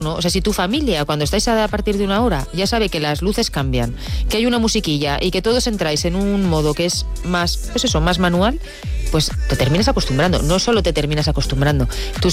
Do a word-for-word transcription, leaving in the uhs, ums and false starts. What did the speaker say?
¿no? O sea, si tu familia, cuando estáis a partir de una hora, ya sabe que las luces cambian, que hay una musiquilla y que todos entráis en un modo que es más, pues eso, más manual, pues te terminas acostumbrando. No solo te terminas acostumbrando, tus